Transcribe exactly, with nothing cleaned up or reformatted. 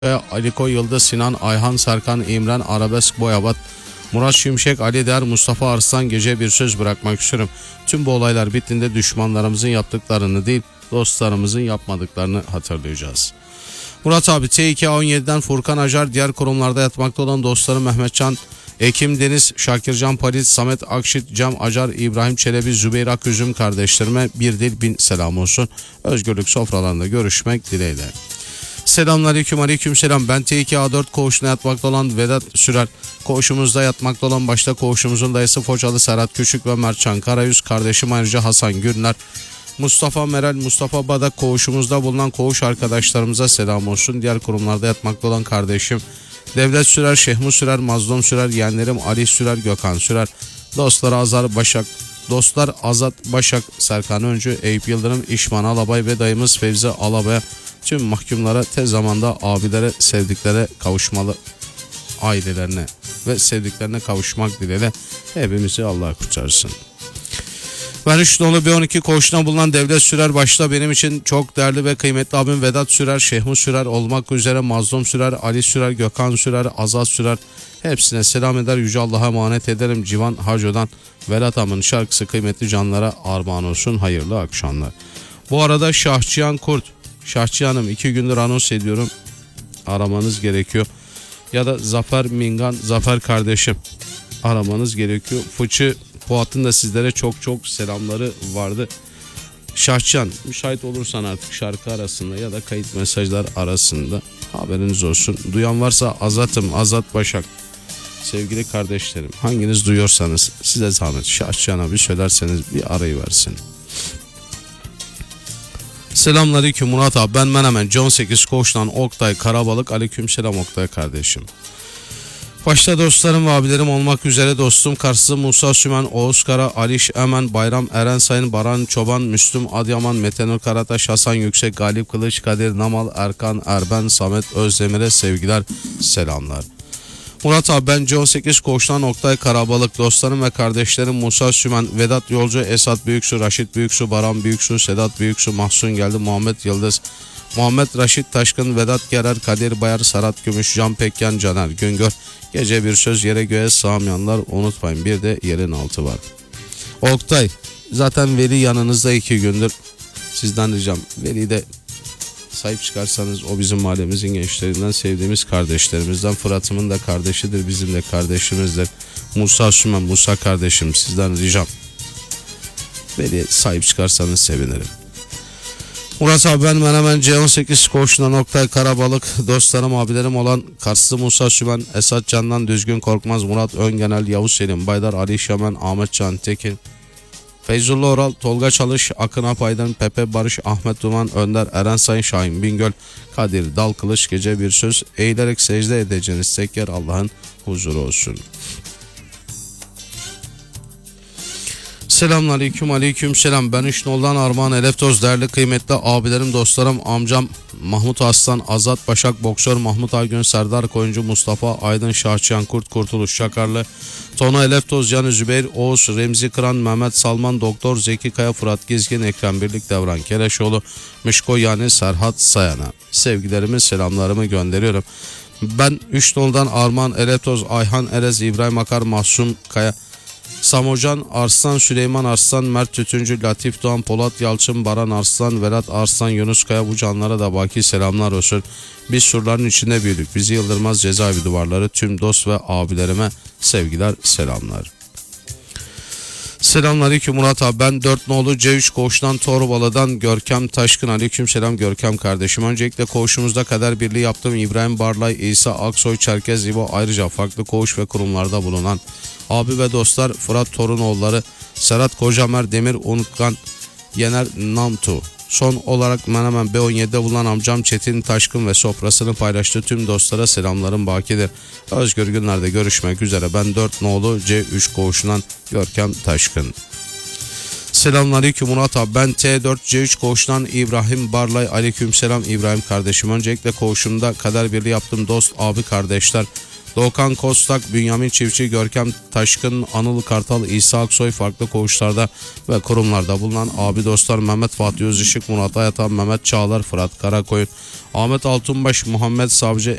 Aliko Yıldız, Sinan, Ayhan, Serkan, İmren, Arabesk, Boyabat, Murat Şimşek, Ali Der, Mustafa Arslan, gece bir söz bırakmak istiyorum. Tüm bu olaylar bittiğinde düşmanlarımızın yaptıklarını değil, dostlarımızın yapmadıklarını hatırlayacağız. Murat abi, T iki A on yedi'den Furkan Acar, diğer kurumlarda yatmakta olan dostlarım Mehmetcan, Ekim Deniz, Şakircan Palit, Samet Akşit, Cem Acar, İbrahim Çelebi, Zübeyir Aküzüm kardeşlerime bir dil bin selam olsun. Özgürlük sofralarında görüşmek dileğiyle. Selamünaleyküm, aleyküm selam. Ben T iki A dört koğuşuna yatmakta olan Vedat Sürer. Koğuşumuzda yatmakta olan başta koğuşumuzun dayısı Foçalı Serhat Küçük ve Mertcan Karayüz. Kardeşim ayrıca Hasan Gürner, Mustafa Meral, Mustafa Badak, koğuşumuzda bulunan koğuş arkadaşlarımıza selam olsun. Diğer kurumlarda yatmakta olan kardeşim Devlet Sürer, Şehmus Sürer, Mazlum Sürer, yeğenlerim Ali Sürer, Gökhan Sürer, dostlar Azar Başak, dostlar Azat Başak, Serkan Öncü, Eyüp Yıldırım, İşman Alabay ve dayımız Fevzi Alabay'a, tüm mahkumlara, tez zamanda abilere, sevdiklere kavuşmalı ailelerine ve sevdiklerine kavuşmak dileğiyle hepimizi Allah kurtarsın. Ben üç nolu B on iki koğuşuna bulunan Devlet Sürer başta benim için çok değerli ve kıymetli abim Vedat Sürer, Şehmus Sürer olmak üzere Mazlum Sürer, Ali Sürer, Gökhan Sürer, Azat Sürer, hepsine selam eder, Yüce Allah'a emanet ederim. Civan Hacı'dan Vedat Am'ın şarkısı kıymetli canlara armağan olsun. Hayırlı akşamlar. Bu arada Şahçıyan Kurt, Şahçıyan'ım iki gündür anons ediyorum, aramanız gerekiyor. Ya da Zafer Mingan, Zafer kardeşim, aramanız gerekiyor. Fıçı Fuat'ın da sizlere çok çok selamları vardı. Şahçıyan, müsait olursan artık şarkı arasında ya da kayıt mesajlar arasında haberiniz olsun. Duyan varsa Azat'ım, Azat Başak, sevgili kardeşlerim, hanginiz duyuyorsanız size zahmet Şahçıyan'a bir söylerseniz bir arayıversin. Selamünaleyküm Murat abi, ben Menemen on sekiz koğuştan Oktay Karabalık. Aleykümselam Oktay kardeşim. Başta dostlarım ve abilerim olmak üzere dostum Karslı Musa Sümen, Oğuz Kara, Aliş Emen, Bayram Eren Sayın, Baran Çoban, Müslüm Adıyaman, Metenur Karataş, Hasan Yüksek, Galip Kılıç, Kadir Namal, Erkan Erben, Samet Özdemir'e sevgiler, selamlar. Murat abi, ben on sekiz koğuştan Oktay Karabalık, dostlarım ve kardeşlerim Musa Sümen, Vedat Yolcu, Esat Büyüksu, Raşit Büyüksu, Baran Büyüksu, Sedat Büyüksu, Mahsun Geldi, Muhammed Yıldız, Muhammed Raşit Taşkın, Vedat Gerer, Kadir Bayar, Sarat Gümüş, Can Pekyan, Caner Güngör, gece bir söz yere göğe sığamayanlar unutmayın, bir de yerin altı var. Oktay, zaten Veli yanınızda iki gündür, sizden ricam Veli de sahip çıkarsanız, o bizim mahallemizin gençlerinden, sevdiğimiz kardeşlerimizden. Fırat'ımın da kardeşidir, bizim de kardeşimizdir. Musa Sümen, Musa kardeşim, sizden ricam Veli'ye sahip çıkarsanız sevinirim. Murat abi, ben Menemen on sekiz koğuşundan Oktay Karabalık, dostlarım abilerim olan Karslı Musa Sümen, Esat Can'dan Düzgün Korkmaz, Murat Öngenel, Yavuz Selim Baydar, Ali Şamen, Ahmet Can Tekin, Feyzullah Oral, Tolga Çalış, Akın Apaydın, Pepe Barış, Ahmet Duman, Önder Eren Sayın, Şahin Bingöl, Kadir Dalkılıç, gece bir söz eğilerek secde edeceğiniz tek yer Allah'ın huzuru olsun. Selamünaleyküm, aleyküm selam. Ben üç noldan Armağan Eleftoz, değerli kıymetli abilerim, dostlarım, amcam Mahmut Aslan, Azat Başak, boksör Mahmut Aygün, Serdar Koyuncu, Mustafa Aydın, Şahçıyan Kurt, Kurtuluş Şakarlı, Tona Eleftoz, Canı Zübeyir, Oğuz, Remzi Kıran, Mehmet Salman, Doktor Zeki Kaya, Fırat Gizgin, Ekrem Birlik, Devran Keleşoğlu, Mişko yani Serhat Sayan'a sevgilerimi, selamlarımı gönderiyorum. Ben üç noldan Armağan Eleftoz, Ayhan Erez, İbrahim Akar, Mahsum Kaya, Samocan Arslan, Süleyman Arslan, Mert Tütüncü, Latif Doğan, Polat Yalçın, Baran Arslan, Vedat Arslan, Yunus Kaya, bu canlara da baki selamlar olsun. Biz surların içinde büyüdük, bizi yıldırmaz cezaevi duvarları, tüm dost ve abilerime sevgiler, selamlar. Selamünaleyküm Murat abi, ben dört nolu C üç koğuştan Torbalı'dan Görkem Taşkın. Aleykümselam Görkem kardeşim. Öncelikle koğuşumuzda kader birliği yaptığım İbrahim Barlay, İsa Aksoy, Çerkez İbo, ayrıca farklı koğuş ve kurumlarda bulunan abi ve dostlar Fırat Torunoğulları, Serhat Kocamer, Demir Unutkan, Yener Namtu. Son olarak Menemen B on yedi'de bulunan amcam Çetin Taşkın ve sofrasını paylaştığı tüm dostlara selamlarım bakidir. Özgür günlerde görüşmek üzere. Ben dört nolu C üç koğuşundan Görkem Taşkın. Selamünaleyküm Murat abi, ben T dört C üç koğuşundan İbrahim Barlay. Aleykümselam İbrahim kardeşim. Öncelikle koğuşumda kader birliği yaptığım dost, abi, kardeşler Doğukan Kostak, Bünyamin Çiftçi, Görkem Taşkın, Anıl Kartal, İsa Aksoy farklı koğuşlarda ve kurumlarda bulunan abi dostlar Mehmet Fatih Özışık, Murat Ayatan, Mehmet Çağlar, Fırat Karakoyun, Ahmet Altunbaş, Muhammed Savcı,